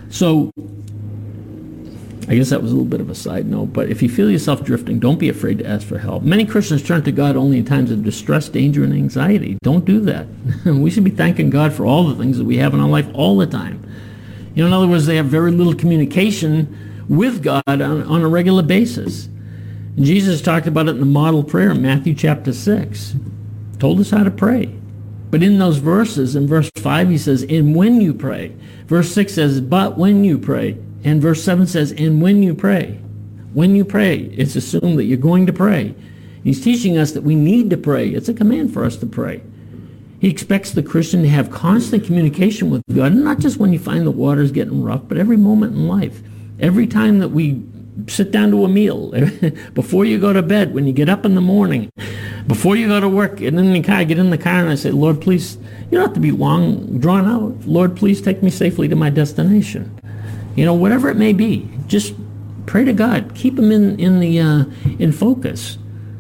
So I guess that was a little bit of a side note, but if you feel yourself drifting, don't be afraid to ask for help. Many Christians turn to God only in times of distress, danger, and anxiety. Don't do that. We should be thanking God for all the things that we have in our life all the time. You know, in other words, they have very little communication with God on a regular basis. And Jesus talked about it in the model prayer in Matthew chapter 6. Told us how to pray. But in those verses, in verse 5, he says, and when you pray. Verse 6 says, but when you pray. And verse 7 says, and when you pray. When you pray, it's assumed that you're going to pray. He's teaching us that we need to pray. It's a command for us to pray. He expects the Christian to have constant communication with God, and not just when you find the water's getting rough, but every moment in life. Every time that we sit down to a meal, before you go to bed, when you get up in the morning, before you go to work, and in the car, I get in the car and I say, Lord, please, you don't have to be long, drawn out. Lord, please take me safely to my destination. You know, whatever it may be, just pray to God. Keep him in focus.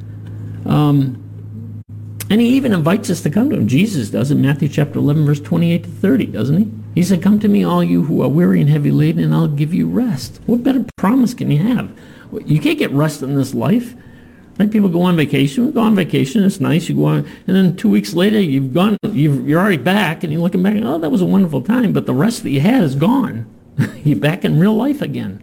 And he even invites us to come to him. Jesus does in Matthew chapter 11, verse 28 to 30, doesn't he? He said, come to me, all you who are weary and heavy laden, and I'll give you rest. What better promise can you have? You can't get rest in this life. Like people go on vacation. We go on vacation. It's nice. You go on, and then 2 weeks later, you're already back, and you're looking back, oh, that was a wonderful time, but the rest that you had is gone. You're back in real life again.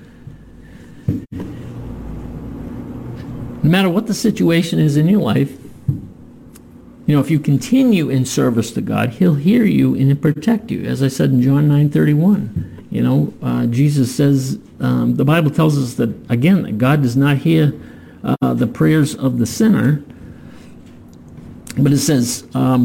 No matter what the situation is in your life, you know, if you continue in service to God, he'll hear you and he'll protect you. As I said in John 9:31, you know, Jesus says, the Bible tells us that, again, that God does not hear the prayers of the sinner. But it says,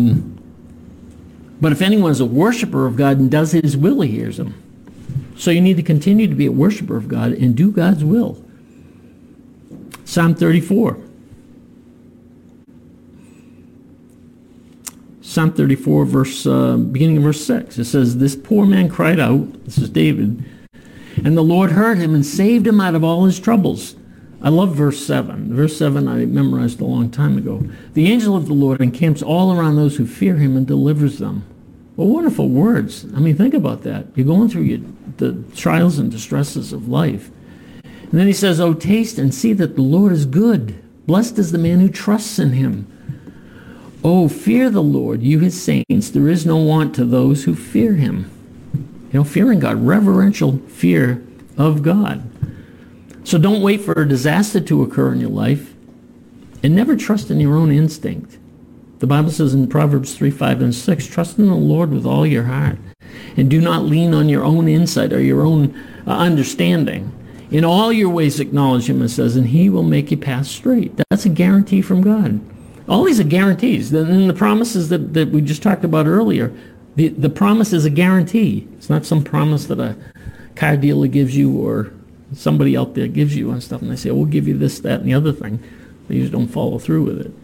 but if anyone is a worshiper of God and does his will, he hears him. So you need to continue to be a worshiper of God and do God's will. Psalm 34. Psalm 34, beginning of verse 6. It says, this poor man cried out, this is David, and the Lord heard him and saved him out of all his troubles. I love verse 7. Verse 7 I memorized a long time ago. The angel of the Lord encamps all around those who fear him and delivers them. Well, wonderful words. I mean, think about that. You're going through the trials and distresses of life. And then he says, oh, taste and see that the Lord is good. Blessed is the man who trusts in him. Oh, fear the Lord, you his saints. There is no want to those who fear him. You know, fearing God, reverential fear of God. So don't wait for a disaster to occur in your life, and never trust in your own instinct. The Bible says in Proverbs 3, 5, and 6, trust in the Lord with all your heart, and do not lean on your own insight or your own understanding. In all your ways acknowledge him, it says, and he will make your path straight. That's a guarantee from God. All these are guarantees. And the promises that we just talked about earlier, the promise is a guarantee. It's not some promise that a car dealer gives you or somebody out there gives you and stuff, and they say, we'll give you this, that, and the other thing. They usually don't follow through with it.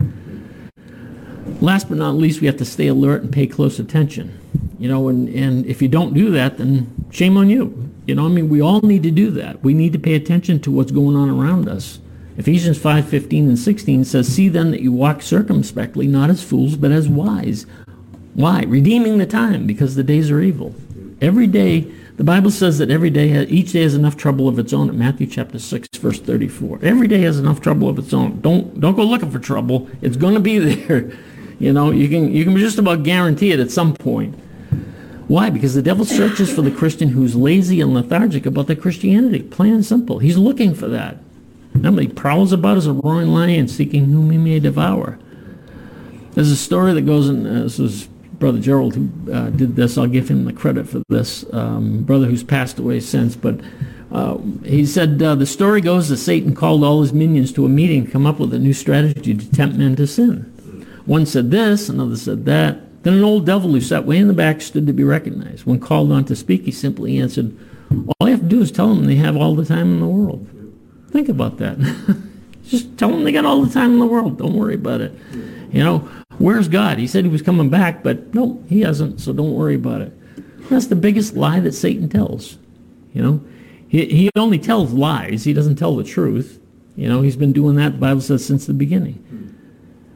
Last but not least, we have to stay alert and pay close attention. You know, and if you don't do that, then shame on you. You know, I mean, we all need to do that. We need to pay attention to what's going on around us. Ephesians 5:15 and 16 says, see then that you walk circumspectly, not as fools, but as wise. Why? Redeeming the time, because the days are evil. Every day, the Bible says that each day has enough trouble of its own at Matthew chapter 6, verse 34. Every day has enough trouble of its own. Don't go looking for trouble. It's going to be there. You know, you can just about guarantee it at some point. Why? Because the devil searches for the Christian who's lazy and lethargic about their Christianity. Plain and simple. He's looking for that. He prowls about as a roaring lion, seeking whom he may devour. There's a story that goes in, this is Brother Gerald who did this. I'll give him the credit for this. Brother who's passed away since. But he said, the story goes that Satan called all his minions to a meeting to come up with a new strategy to tempt men to sin. One said this, another said that. Then an old devil who sat way in the back stood to be recognized. When called on to speak, he simply answered, all you have to do is tell them they have all the time in the world. Think about that. Just tell them they got all the time in the world. Don't worry about it. You know, where's God? He said he was coming back, but no, he hasn't, so don't worry about it. That's the biggest lie that Satan tells. You know, he only tells lies. He doesn't tell the truth. You know, he's been doing that, the Bible says, since the beginning.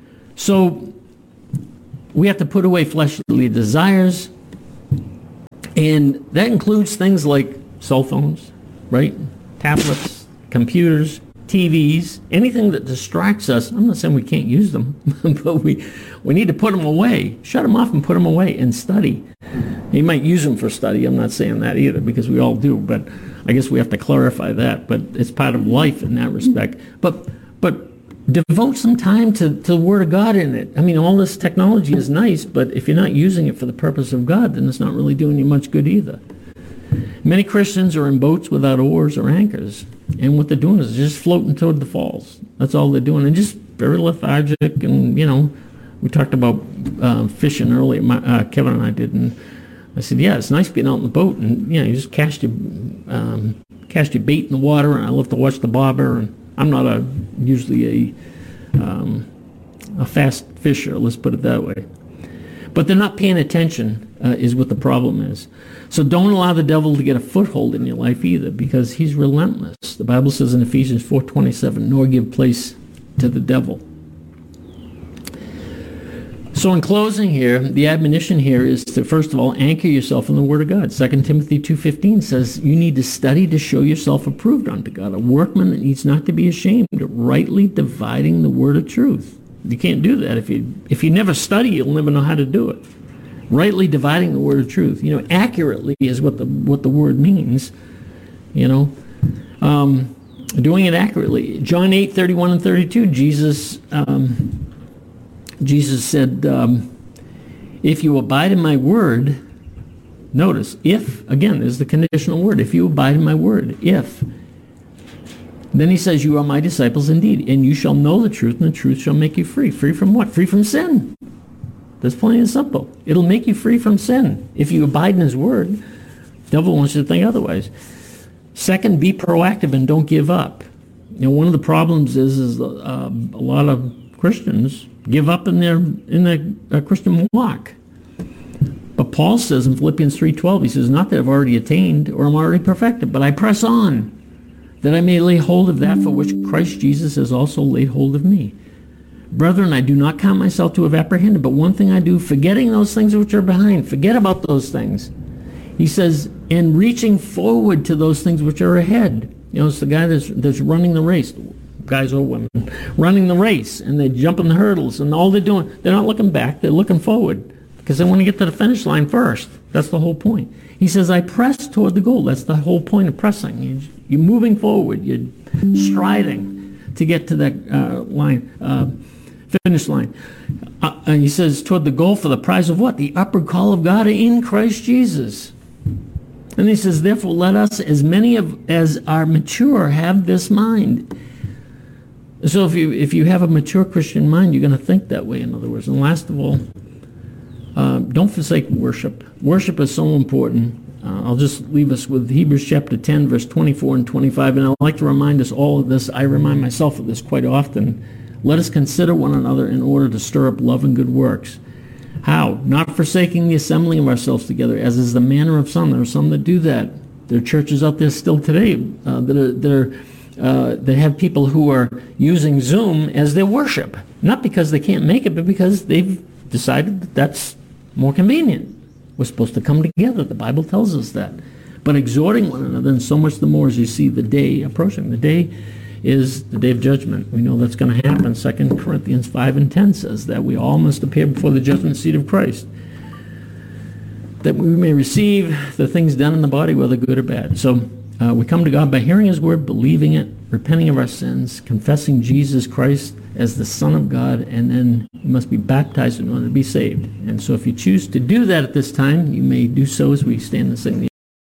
So we have to put away fleshly desires And that includes things like cell phones, right? Tablets, computers, TVs, anything that distracts us. I'm not saying we can't use them, but we need to put them away. Shut them off and put them away and study. You might use them for study. I'm not saying that either, because we all do, but I guess we have to clarify that. But it's part of life in that respect. But devote some time to the Word of God in it. I mean, all this technology is nice, but if you're not using it for the purpose of God, then it's not really doing you much good either. Many Christians are in boats without oars or anchors, and what they're doing is just floating toward the falls. That's all they're doing, and just very lethargic. And we talked about fishing earlier. Kevin and I did, and I said, yeah, it's nice being out in the boat, and you just cast your bait in the water, and I love to watch the bobber. And I'm not usually a fast fisher, let's put it that way. But they're not paying attention is what the problem is. So don't allow the devil to get a foothold in your life either, because he's relentless. The Bible says in Ephesians 4:27, nor give place to the devil. So in closing here, the admonition here is to, first of all, anchor yourself in the Word of God. 2 Timothy 2:15 says you need to study to show yourself approved unto God, a workman that needs not to be ashamed, rightly dividing the word of truth. You can't do that. If you never study, you'll never know how to do it. Rightly dividing the word of truth. Accurately is what the word means. Doing it accurately. John 8:31 and 32, Jesus said, if you abide in my word, notice, if, again, is the conditional word, if you abide in my word, if. Then he says, you are my disciples indeed, and you shall know the truth, and the truth shall make you free. Free from what? Free from sin. That's plain and simple. It'll make you free from sin. If you abide in his word, the devil wants you to think otherwise. Second, be proactive and don't give up. One of the problems is a lot of Christians give up in their Christian walk. But Paul says in Philippians 3:12, he says, not that I've already attained or I'm already perfected, but I press on, that I may lay hold of that for which Christ Jesus has also laid hold of me. Brethren, I do not count myself to have apprehended, but one thing I do, forgetting those things which are behind. Forget about those things. He says, and reaching forward to those things which are ahead. It's the guy that's running the race. Guys or women, running the race, and they're jumping the hurdles, and all they're doing, they're not looking back, they're looking forward, because they want to get to the finish line first. That's the whole point. He says, I press toward the goal. That's the whole point of pressing. You're moving forward, you're striding to get to that finish line. And he says, toward the goal for the prize of what? The upward call of God in Christ Jesus. And he says, therefore, let us, as many as are mature, have this mind. So if you have a mature Christian mind, you're going to think that way, in other words. And last of all, don't forsake worship. Worship is so important. I'll just leave us with Hebrews chapter 10, verse 24 and 25. And I'd like to remind us all of this. I remind myself of this quite often. Let us consider one another in order to stir up love and good works. How? Not forsaking the assembling of ourselves together, as is the manner of some. There are some that do that. There are churches out there still today they have people who are using Zoom as their worship. Not because they can't make it, but because they've decided that that's more convenient. We're supposed to come together. The Bible tells us that. But exhorting one another, and so much the more as you see the day approaching. The day is the day of judgment. We know that's going to happen. 2 Corinthians 5 and 10 says that we all must appear before the judgment seat of Christ, that we may receive the things done in the body, whether good or bad. So we come to God by hearing his word, believing it, repenting of our sins, confessing Jesus Christ as the Son of God, and then you must be baptized in order to be saved. And so if you choose to do that at this time, you may do so as we stand and sing the